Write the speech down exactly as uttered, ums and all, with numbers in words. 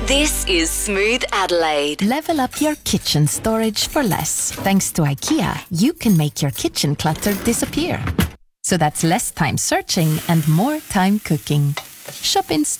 This is Smooth Adelaide. Level up your kitchen storage for less. Thanks to IKEA, you can make your kitchen clutter disappear. So that's less time searching and more time cooking. Shop in